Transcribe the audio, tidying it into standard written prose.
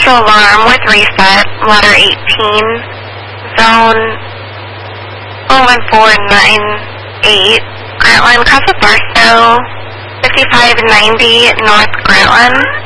Commercial alarm with reset, letter 18, zone 01498, Grantland, Casa Barstow, 5590 North Grantland.